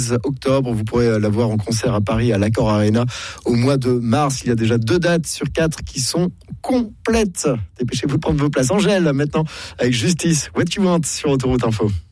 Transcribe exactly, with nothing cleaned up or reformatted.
treize octobre. Vous pourrez la voir en concert à Paris, à l'Accor Arena, au mois de mars. Il y a déjà deux dates sur quatre qui sont complètes. Dépêchez-vous de prendre vos places. Angèle, maintenant, avec Justice. What You Want sur Autoroute Info.